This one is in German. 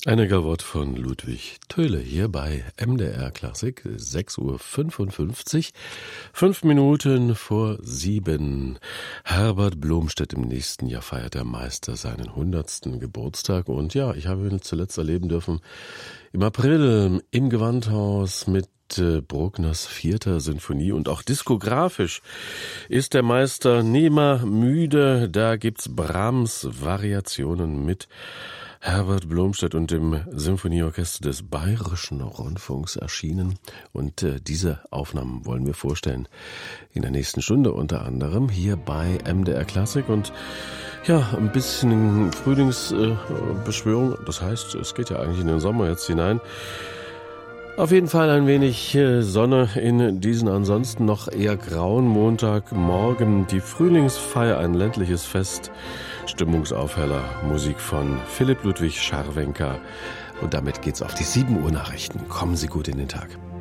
Ein Gavotte von Ludwig Töhle hier bei MDR Klassik, 6:55 Uhr, 5 Minuten vor 7. Herbert Blomstedt, im nächsten Jahr feiert der Meister seinen 100. Geburtstag. Und ja, ich habe ihn zuletzt erleben dürfen im April im Gewandhaus mit Bruckners 4. Sinfonie, und auch diskografisch ist der Meister nimmer müde. Da gibt's Brahms Variationen mit Herbert Blomstedt und dem Symphonieorchester des Bayerischen Rundfunks erschienen. Und diese Aufnahmen wollen wir vorstellen in der nächsten Stunde, unter anderem hier bei MDR Klassik. Und ja, ein bisschen Frühlingsbeschwörung, das heißt, es geht ja eigentlich in den Sommer jetzt hinein. Auf jeden Fall ein wenig Sonne in diesen ansonsten noch eher grauen Montagmorgen. Die Frühlingsfeier, ein ländliches Fest, Stimmungsaufheller, Musik von Philipp Ludwig Scharwenka. Und damit geht's auf die 7 Uhr Nachrichten. Kommen Sie gut in den Tag.